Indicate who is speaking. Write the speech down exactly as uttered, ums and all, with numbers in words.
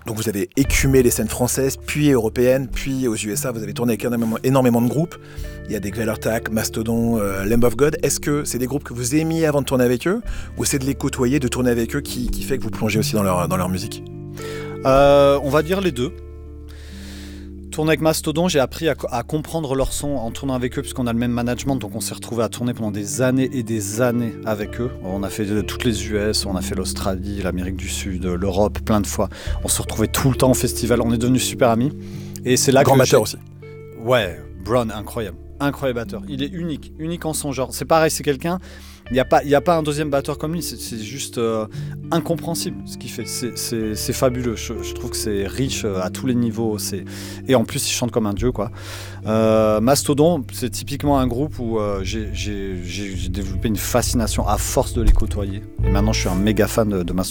Speaker 1: Donc vous avez écumé les scènes françaises, puis européennes, puis aux U S A, vous avez tourné avec énormément, énormément de groupes. Il y a des Quellertag, Mastodon, euh, Lamb of God. Est-ce que c'est des groupes que vous aimiez avant de tourner avec eux, ou c'est de les côtoyer, de tourner avec eux qui, qui fait que vous plongez aussi dans leur, dans leur musique?
Speaker 2: euh, On va dire les deux. Tourner avec Mastodon, j'ai appris à, à comprendre leur son en tournant avec eux, puisqu'on a le même management, donc on s'est retrouvé à tourner pendant des années et des années avec eux. On a fait de, toutes les U S, on a fait l'Australie, l'Amérique du Sud, l'Europe, plein de fois. On se retrouvait tout le temps au festival, on est devenus super amis. Et c'est là
Speaker 1: Grand
Speaker 2: que
Speaker 1: batteur aussi.
Speaker 2: Ouais, Brown, incroyable. Incroyable batteur. Il est unique, unique en son genre. C'est pareil, c'est quelqu'un... Il n'y a pas, il n'y a pas un deuxième batteur comme lui, c'est, c'est juste euh, incompréhensible ce qu'il fait. C'est, c'est, c'est fabuleux. Je, je trouve que c'est riche euh, à tous les niveaux. C'est... Et en plus, il chante comme un dieu, quoi. Euh, Mastodon, c'est typiquement un groupe où euh, j'ai, j'ai, j'ai, j'ai développé une fascination à force de les côtoyer. Et maintenant, je suis un méga fan de, de Mastodon.